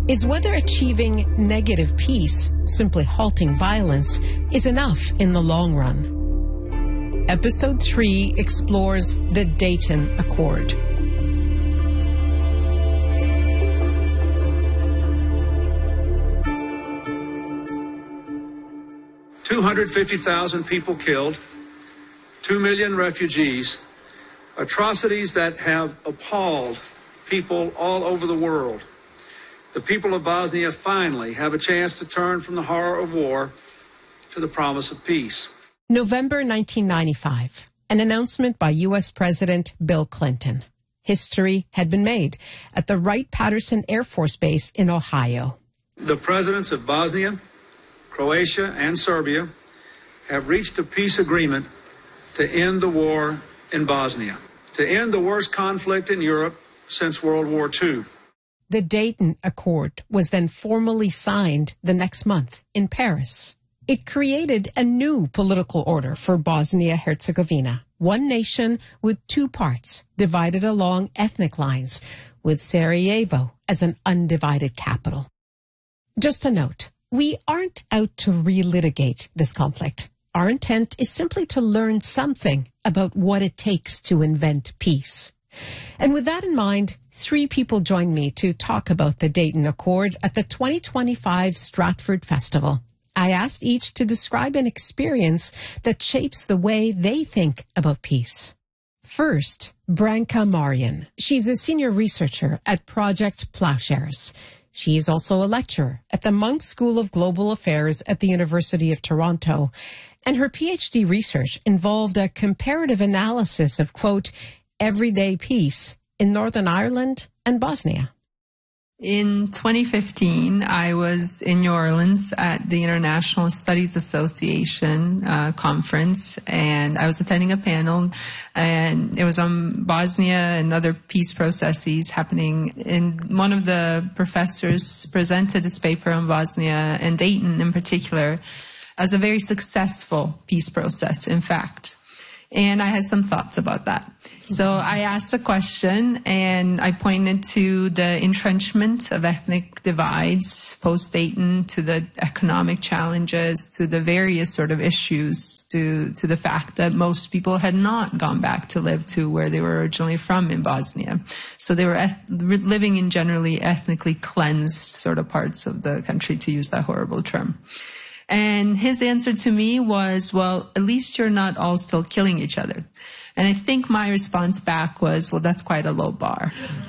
is whether achieving negative peace, simply halting violence, is enough in the long run. Episode 3 explores the Dayton Accord. $250,000 people killed, 2 million refugees, atrocities that have appalled people all over the world. The people of Bosnia finally have a chance to turn from the horror of war to the promise of peace. November 1995, an announcement by U.S. President Bill Clinton. History had been made at the Wright-Patterson Air Force Base in Ohio. The presidents of Bosnia, Croatia, and Serbia have reached a peace agreement to end the war in Bosnia, to end the worst conflict in Europe since World War II. The Dayton Accord was then formally signed the next month in Paris. It created a new political order for Bosnia-Herzegovina, one nation with two parts divided along ethnic lines, with Sarajevo as an undivided capital. Just a note, we aren't out to relitigate this conflict. Our intent is simply to learn something about what it takes to invent peace. And with that in mind, 3 people joined me to talk about the Dayton Accord at the 2025 Stratford Festival. I asked each to describe an experience that shapes the way they think about peace. First, Branka Marian. She's a senior researcher at Project Plowshares. She is also a lecturer at the Munk School of Global Affairs at the University of Toronto. And her PhD research involved a comparative analysis of, quote, everyday peace in Northern Ireland and Bosnia. In 2015, I was in New Orleans at the International Studies Association conference, and I was attending a panel, and it was on Bosnia and other peace processes happening. And one of the professors presented this paper on Bosnia and Dayton in particular as a very successful peace process, in fact. And I had some thoughts about that. So I asked a question, and I pointed to the entrenchment of ethnic divides post-Dayton, to the economic challenges, to the various sort of issues, to the fact that most people had not gone back to live to where they were originally from in Bosnia. So they were living in generally ethnically cleansed sort of parts of the country, to use that horrible term. And his answer to me was, well, at least you're not all still killing each other. And I think my response back was, well, that's quite a low bar.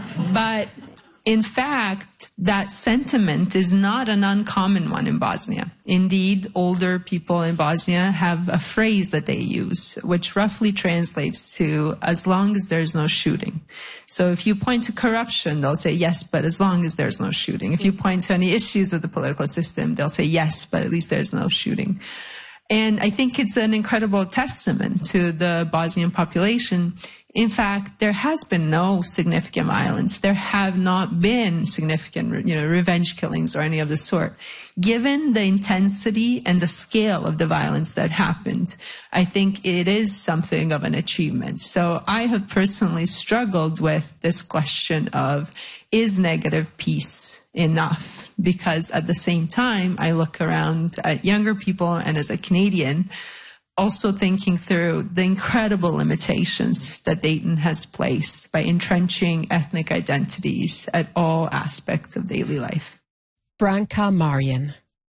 But in fact, that sentiment is not an uncommon one in Bosnia. Indeed, older people in Bosnia have a phrase that they use, which roughly translates to, as long as there's no shooting. So if you point to corruption, they'll say, yes, but as long as there's no shooting. If you point to any issues of the political system, they'll say, yes, but at least there's no shooting. And I think it's an incredible testament to the Bosnian population. In fact, there has been no significant violence. There have not been significant, revenge killings or any of the sort. Given the intensity and the scale of the violence that happened, I think it is something of an achievement. So I have personally struggled with this question of, is negative peace enough? Because at the same time, I look around at younger people, and as a Canadian, also thinking through the incredible limitations that Dayton has placed by entrenching ethnic identities at all aspects of daily life. Branka Marian.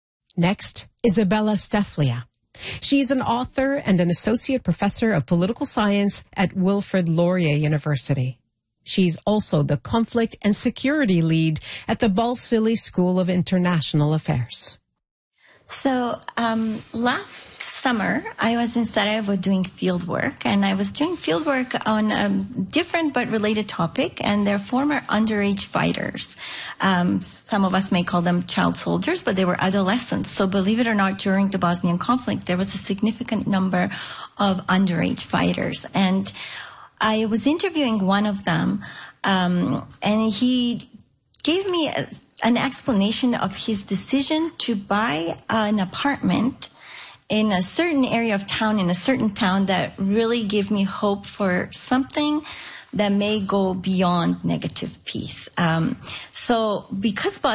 Next, Isabella Steflia. She's an author and an associate professor of political science at Wilfrid Laurier University. She's also the conflict and security lead at the Balsillie School of International Affairs. So last summer, I was in Sarajevo doing field work, and I was doing field work on a different but related topic, and they're former underage fighters. Some of us may call them child soldiers, but they were adolescents. So believe it or not, during the Bosnian conflict, there was a significant number of underage fighters. And I was interviewing one of them, and he gave me an explanation of his decision to buy an apartment in a certain area of town, in a certain town, that really gave me hope for something that may go beyond negative peace. So because